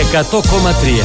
100,3.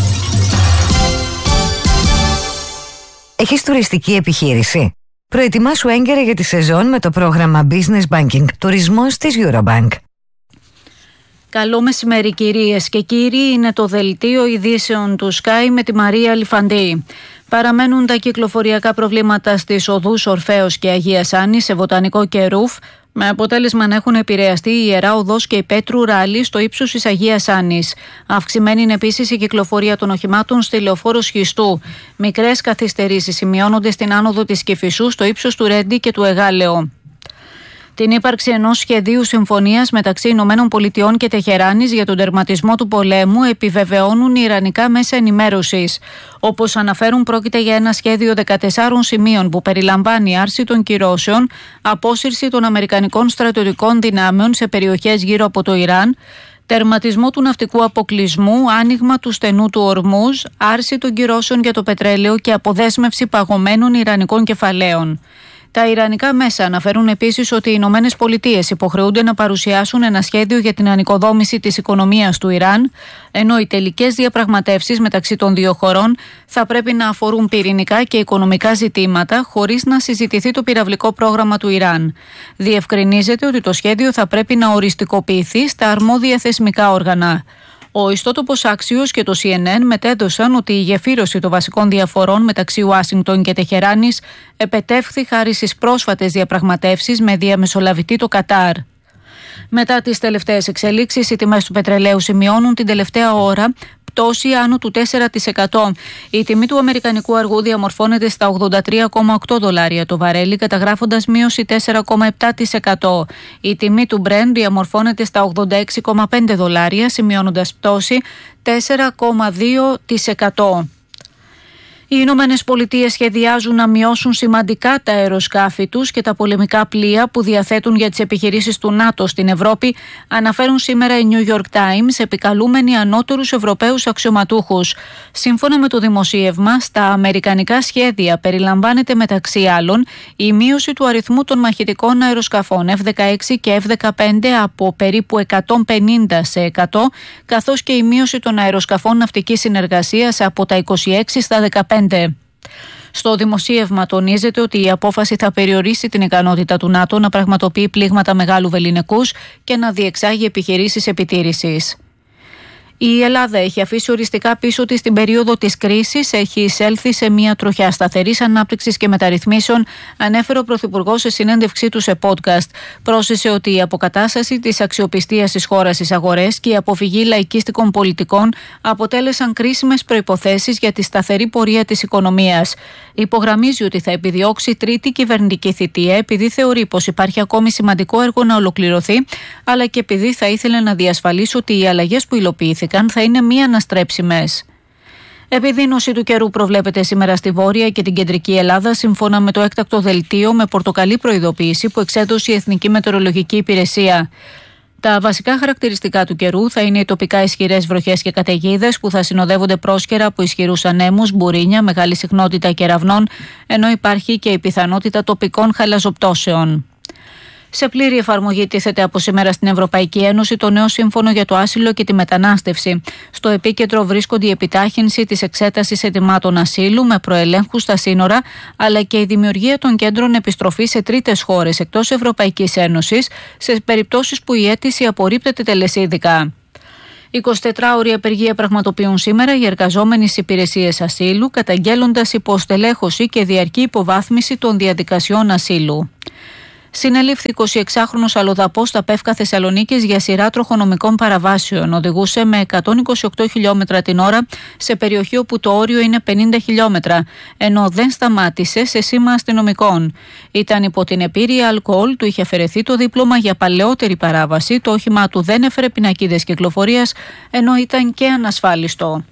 Έχεις τουριστική επιχείρηση? Προετοιμάσου έγκαιρα για τη σεζόν με το πρόγραμμα Business Banking Τουρισμός της Eurobank. Καλό μεσημέρι κυρίες και κύριοι, είναι το δελτίο ειδήσεων του Sky με τη Μαρία Λιφαντή. Παραμένουν τα κυκλοφοριακά προβλήματα στις οδούς Ορφέως και Αγίας Άννης σε Βοτανικό και Ρούφ, με αποτέλεσμα να έχουν επηρεαστεί η Ιερά Οδός και η Πέτρου Ράλη στο ύψος της Αγίας Άννης. Αυξημένη είναι επίσης η κυκλοφορία των οχημάτων στη Λεωφόρο Σχιστού. Μικρές καθυστερήσεις σημειώνονται στην άνοδο της Κηφισού στο ύψος του Ρέντι και του Εγάλεο. Την ύπαρξη ενός σχεδίου συμφωνίας μεταξύ Ηνωμένων Πολιτειών και Τεχεράνης για τον τερματισμό του πολέμου επιβεβαιώνουν οι ιρανικά μέσα ενημέρωσης. Όπως αναφέρουν, πρόκειται για ένα σχέδιο 14 σημείων που περιλαμβάνει άρση των κυρώσεων, απόσυρση των αμερικανικών στρατιωτικών δυνάμεων σε περιοχές γύρω από το Ιράν, τερματισμό του ναυτικού αποκλεισμού, άνοιγμα του στενού του Ορμούζ, άρση των κυρώσεων για το πετρέλαιο και αποδέσμευση παγωμένων ιρανικών κεφαλαίων. Τα ιρανικά μέσα αναφέρουν επίσης ότι οι Ηνωμένες Πολιτείες υποχρεούνται να παρουσιάσουν ένα σχέδιο για την ανοικοδόμηση της οικονομίας του Ιράν, ενώ οι τελικές διαπραγματεύσεις μεταξύ των δύο χωρών θα πρέπει να αφορούν πυρηνικά και οικονομικά ζητήματα, χωρίς να συζητηθεί το πυραυλικό πρόγραμμα του Ιράν. Διευκρινίζεται ότι το σχέδιο θα πρέπει να οριστικοποιηθεί στα αρμόδια θεσμικά όργανα. Ο ιστότοπος Axios και το CNN μετέδωσαν ότι η γεφύρωση των βασικών διαφορών μεταξύ Ουάσιγκτον και Τεχεράνης επετεύχθη χάρη στις πρόσφατες διαπραγματεύσεις με διαμεσολαβητή το Κατάρ. Μετά τις τελευταίες εξελίξεις, οι τιμές του πετρελαίου σημειώνουν την τελευταία ώρα πτώση άνω του 4%. Η τιμή του αμερικανικού αργού διαμορφώνεται στα $83,8 το βαρέλι, καταγράφοντας μείωση 4,7%. Η τιμή του Brent διαμορφώνεται στα $86,5, σημειώνοντας πτώση 4,2%. Οι Ηνωμένες Πολιτείες σχεδιάζουν να μειώσουν σημαντικά τα αεροσκάφη τους και τα πολεμικά πλοία που διαθέτουν για τις επιχειρήσεις του ΝΑΤΟ στην Ευρώπη, αναφέρουν σήμερα οι New York Times, επικαλούμενοι ανώτερους Ευρωπαίους αξιωματούχους. Σύμφωνα με το δημοσίευμα, στα αμερικανικά σχέδια περιλαμβάνεται μεταξύ άλλων η μείωση του αριθμού των μαχητικών αεροσκαφών F-16 και F-15 από περίπου 150 σε 100, καθώς και η μείωση των αεροσκαφών ναυτικής συνεργασίας από τα 26 στα 15. Στο δημοσίευμα τονίζεται ότι η απόφαση θα περιορίσει την ικανότητα του ΝΑΤΟ να πραγματοποιεί πλήγματα μεγάλου βεληνικούς και να διεξάγει επιχειρήσεις επιτήρησης. Η Ελλάδα έχει αφήσει οριστικά πίσω της την περίοδο της κρίσης, έχει εισέλθει σε μια τροχιά σταθερής ανάπτυξης και μεταρρυθμίσεων, ανέφερε ο Πρωθυπουργός σε συνέντευξή του σε podcast. Πρόσθεσε ότι η αποκατάσταση της αξιοπιστίας της χώρας στις αγορές και η αποφυγή λαϊκίστικων πολιτικών αποτέλεσαν κρίσιμες προϋποθέσεις για τη σταθερή πορεία της οικονομίας. Υπογραμμίζει ότι θα επιδιώξει τρίτη κυβερνητική θητεία επειδή θεωρεί πως υπάρχει ακόμη σημαντικό έργο να ολοκληρωθεί, αλλά και επειδή θα ήθελε να διασφαλίσει ότι οι αλλαγές που υλοποιήθηκαν θα είναι μη αναστρέψιμες. Επιδείνωση του καιρού προβλέπεται σήμερα στη Βόρεια και την Κεντρική Ελλάδα, σύμφωνα με το έκτακτο δελτίο με πορτοκαλί προειδοποίηση που εξέδωσε η Εθνική Μετεωρολογική Υπηρεσία. Τα βασικά χαρακτηριστικά του καιρού θα είναι οι τοπικά ισχυρές βροχές και καταιγίδες που θα συνοδεύονται πρόσκαιρα από ισχυρούς ανέμους, μπουρίνια, μεγάλη συχνότητα κεραυνών, ενώ υπάρχει και η πιθανότητα τοπικών χαλαζοπτώσεων. Σε πλήρη εφαρμογή τίθεται από σήμερα στην Ευρωπαϊκή Ένωση το νέο σύμφωνο για το άσυλο και τη μετανάστευση. Στο επίκεντρο βρίσκονται η επιτάχυνση της εξέτασης αιτημάτων ασύλου με προελέγχους στα σύνορα, αλλά και η δημιουργία των κέντρων επιστροφής σε τρίτες χώρες εκτός Ευρωπαϊκής Ένωσης, σε περιπτώσεις που η αίτηση απορρίπτεται τελεσίδικα. 24ωρη απεργία πραγματοποιούν σήμερα οι εργαζόμενοι στις υπηρεσίες ασύλου, καταγγέλλοντας υποστελέχωση και διαρκή υποβάθμιση των διαδικασιών ασύλου. Συνελήφθη 26χρονος αλλοδαπός στα Πεύκα Θεσσαλονίκης για σειρά τροχονομικών παραβάσεων. Οδηγούσε με 128 χιλιόμετρα την ώρα σε περιοχή όπου το όριο είναι 50 χιλιόμετρα, ενώ δεν σταμάτησε σε σήμα αστυνομικών. Ήταν υπό την επίρρεια αλκοόλ, του είχε αφαιρεθεί το δίπλωμα για παλαιότερη παράβαση, το όχημά του δεν έφερε πινακίδες κυκλοφορίας, ενώ ήταν και ανασφάλιστο.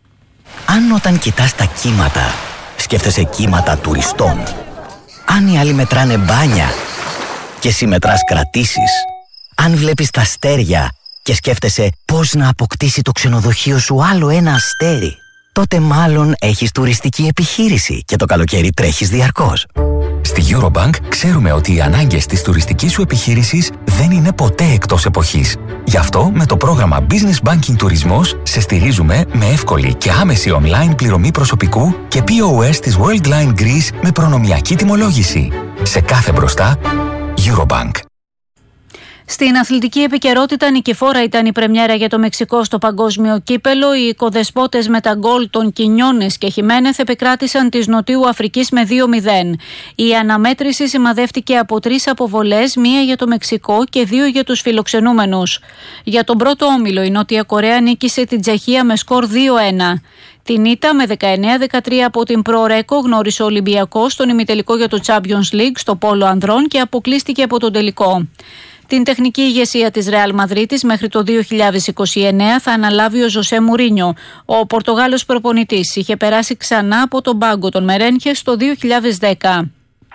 Αν όταν κοιτάς τα κύματα, σκέφτεσαι κύματα τουριστών, αν οι άλλοι μετράνε μπάνια και εσύ μετράς κρατήσεις, αν βλέπεις τα αστέρια και σκέφτεσαι πώς να αποκτήσει το ξενοδοχείο σου άλλο ένα αστέρι, τότε μάλλον έχεις τουριστική επιχείρηση και το καλοκαίρι τρέχεις διαρκώς. Στη Eurobank ξέρουμε ότι οι ανάγκες της τουριστικής σου επιχείρησης δεν είναι ποτέ εκτός εποχής. Γι' αυτό με το πρόγραμμα Business Banking Τουρισμός σε στηρίζουμε με εύκολη και άμεση online πληρωμή προσωπικού και POS της Worldline Greece με προνομιακή τιμολόγηση. Σε κάθε μπροστά, Eurobank. Στην αθλητική επικαιρότητα, νικηφόρα ήταν η πρεμιέρα για το Μεξικό στο παγκόσμιο κύπελο. Οι οικοδεσπότες με τα γκολ των Κινιόνες και Χιμένεθ επικράτησαν της Νοτιού Αφρικής με 2-0. Η αναμέτρηση σημαδεύτηκε από 3 αποβολές, 1 για το Μεξικό και 2 για τους φιλοξενούμενους. Για τον πρώτο όμιλο, η Νότια Κορέα νίκησε την Τσεχία με σκορ 2-1. Την ήττα με 19-13 από την Προρέκο γνώρισε ο Ολυμπιακός στον ημιτελικό για το Champions League στο πόλο ανδρών και αποκλείστηκε από τον τελικό. Την τεχνική ηγεσία της Ρεάλ Μαδρίτης μέχρι το 2029 θα αναλάβει ο Ζωσέ Μουρίνιο. Ο Πορτογάλος προπονητής είχε περάσει ξανά από τον πάγκο των Μερένχες το 2010.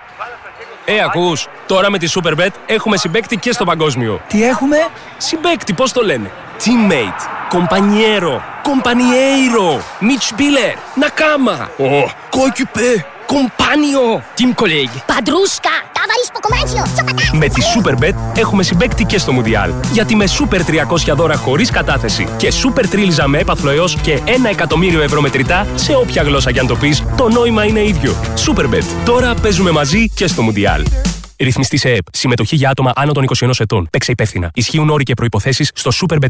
Ακούς, τώρα με τη Superbet έχουμε συμπαίκτη και στο παγκόσμιο. Τι έχουμε? Συμπαίκτη, πώς το λένε? Teammate, compañero, compañeiro, Mitspieler, Nakama, coéquipier, compagno, team colleague. Padrusca, ταβαρίσκο κομμάτσιο. Με τη Superbet έχουμε συμπαίκτη και στο Μουντιάλ. Γιατί με Super 300 δώρα χωρίς κατάθεση και Super Τρίλιζα με έπαθλο έως και 1 εκατομμύριο ευρώ μετρητά σε όποια γλώσσα κι αν το πεις, το νόημα είναι ίδιο. Superbet. Τώρα παίζουμε μαζί και στο Μουντιάλ. Ρυθμιστή σε ΕΕΠ. Συμμετοχή για άτομα άνω των 21 ετών. Παίξε υπεύθυνα. Ισχύουν όροι και προϋποθέσεις στο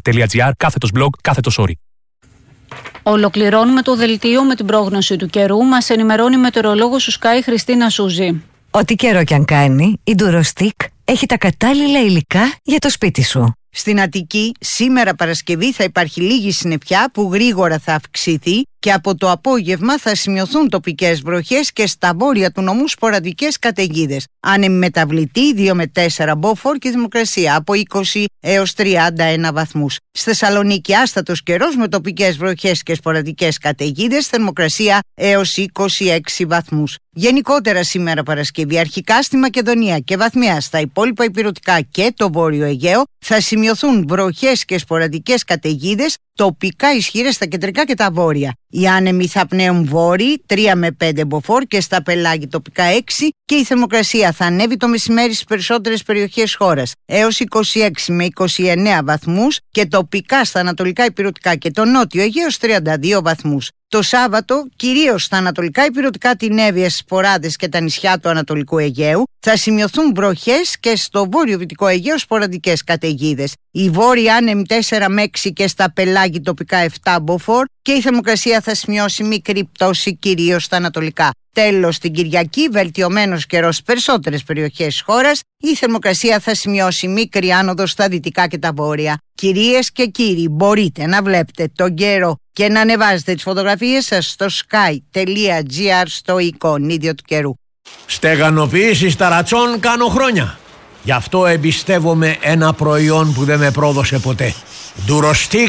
superbet.gr/blog/όροι. Ολοκληρώνουμε το δελτίο με την πρόγνωση του καιρού. Μας ενημερώνει η μετεωρολόγος του Sky Χριστίνα Σούζη. Ό,τι καιρό κι αν κάνει, η Durostick έχει τα κατάλληλα υλικά για το σπίτι σου. Στην Αττική, σήμερα Παρασκευή θα υπάρχει λίγη συννεφιά που γρήγορα θα αυξηθεί και από το απόγευμα θα σημειωθούν τοπικές βροχές και στα βόρεια του νομού σποραδικές καταιγίδες. Άνεμη μεταβλητή 2 με 4 μποφόρ και θερμοκρασία από 20 έως 31 βαθμούς. Στη Θεσσαλονίκη άστατος καιρός με τοπικές βροχές και σποραδικές καταιγίδες, θερμοκρασία έως 26 βαθμούς. Γενικότερα σήμερα Παρασκευή, αρχικά στη Μακεδονία και βαθμιά στα υπόλοιπα ηπειρωτικά και το Βόρειο Αιγαίο θα σημειωθούν βροχές και σποραδικές καταιγίδες, τοπικά ισχυρές στα κεντρικά και τα βόρεια. Οι άνεμοι θα πνέουν βόρειοι 3 με 5 μποφόρ και στα πελάγη τοπικά 6 και η θερμοκρασία θα ανέβει το μεσημέρι στις περισσότερες περιοχές χώρας έως 26 με 29 βαθμούς και τοπικά στα ανατολικά ηπειρωτικά και το νότιο Αιγαίο 32 βαθμούς. Το Σάββατο, κυρίως στα ανατολικά ηπειρωτικά, την Εύβοια, στις Ποράδες και τα νησιά του Ανατολικού Αιγαίου, θα σημειωθούν βροχές και στο βόρειο-δυτικό Αιγαίο σποραδικές καταιγίδες. Οι βόρειοι άνεμοι 4 με 6 και στα πελάγη τοπικά 7 μποφόρ και η θερμοκρασία θα σημειώσει μικρή πτώση κυρίως στα ανατολικά. Τέλος, την Κυριακή, βελτιωμένος καιρός στις περισσότερες περιοχές της χώρας, η θερμοκρασία θα σημειώσει μικρή άνοδο στα δυτικά και τα βόρεια. Κυρίες και κύριοι, μπορείτε να βλέπετε τον καιρό και να ανεβάζετε τις φωτογραφίες σας στο sky.gr στο εικονίδιο του καιρού. Στεγανοποίηση ταρατσών κάνω χρόνια. Γι' αυτό εμπιστεύομαι ένα προϊόν που δεν με πρόδωσε ποτέ. Durostick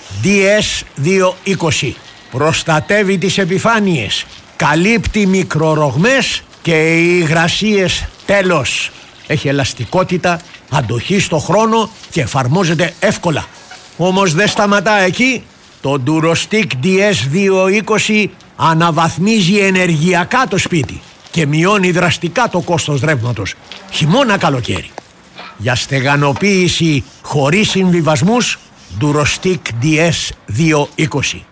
DS220. Προστατεύει τις επιφάνειες, καλύπτει μικρορογμές και οι υγρασίες τέλος. Έχει ελαστικότητα, αντοχή στο χρόνο και εφαρμόζεται εύκολα. Όμως δεν σταματά εκεί. Το Durostick DS220 αναβαθμίζει ενεργειακά το σπίτι και μειώνει δραστικά το κόστος ρεύματος, χειμώνα καλοκαίρι. Για στεγανοποίηση χωρίς συμβιβασμούς, Durostick DS220.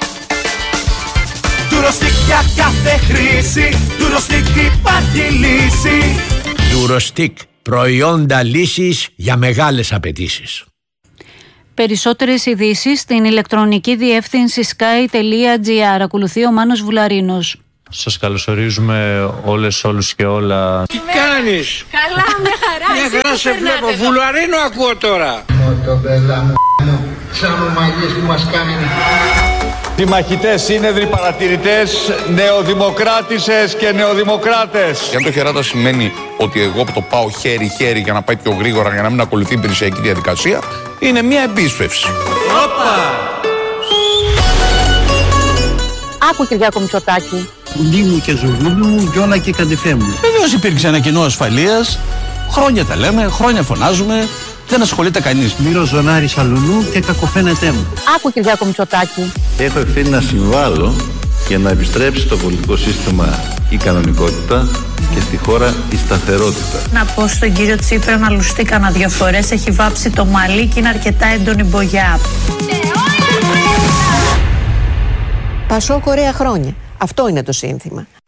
Durostick για κάθε χρήση, Durostick υπάρχει λύση. Durostick, προϊόντα λύσης για μεγάλες απαιτήσεις. Περισσότερες ειδήσεις στην ηλεκτρονική διεύθυνση sky.gr. Ακολουθεί ο Μάνος Βουλαρίνος. Σας καλωσορίζουμε όλες, όλους και όλα. Τι κάνεις? Καλά, με χαρά. Μια χαρά σε βλέπω. Βουλαρίνο ακούω τώρα. Μοτομπέλα μου, σαν ομαγείς που μας κάνουν. Συμμαχητές, σύνεδροι, παρατηρητές, νεοδημοκράτησες και νεοδημοκράτες. Και αν το χεράτα σημαίνει ότι εγώ το πάω χέρι-χέρι για να πάει πιο γρήγορα, για να μην ακολουθεί η υπηρεσιακή διαδικασία, είναι μια επίσπευση. Όπα! Άκου Κυριάκο Μητσοτάκη. Πουλί μου και ζουρνούλι μου, γιώνα και καντεφέ μου. Βεβαίως υπήρξε ένα κοινό ασφαλείας. Χρόνια τα λέμε, χρόνια φωνάζουμε. Δεν ασχολείται κανείς. Μύρο ζωνάρι σαλουνού και κακοφαίνεται μου. Άκου Κυριάκο Μητσοτάκη. Έχω ευθύνη να συμβάλλω για να επιστρέψει στο πολιτικό σύστημα η κανονικότητα και στη χώρα η σταθερότητα. Να πω στον κύριο Τσίπρα να λουστεί κανένα 2 φορές, έχει βάψει το μαλλί και είναι αρκετά έντονη μπογιά. Πασόκ ωραία χρόνια. Αυτό είναι το σύνθημα.